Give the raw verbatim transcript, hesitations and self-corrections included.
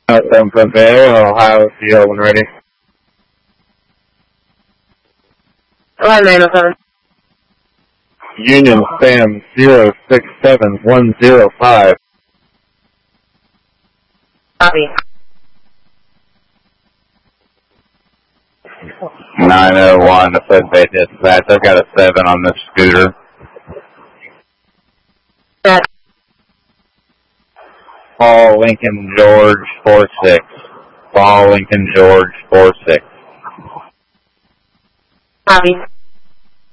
Uh, seven Fifth Bay, Ohio, C O when ready. eleven nine oh seven. Union Sam zero six seven one zero five. Copy. nine oh one to Fifth Bay Dispatch. I've got a seven on this scooter. Set. Paul Lincoln George four six. Paul Lincoln George four six. Copy.